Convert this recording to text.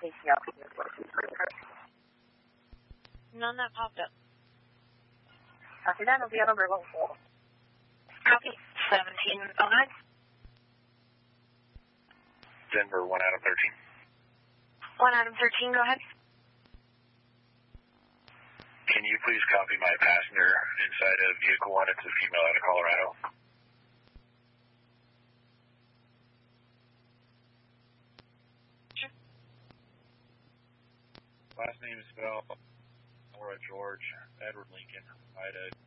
anything else in your questions for her? None that popped up. Copy that. It'll be on over 1 call. Copy. 1709. Denver, 1 Adam 13. 1 Adam 13, go ahead. Can you please copy my passenger inside of vehicle 1? It's a female out of Colorado. Sure. Last name is spelled Laura George, Edward Lincoln, Ida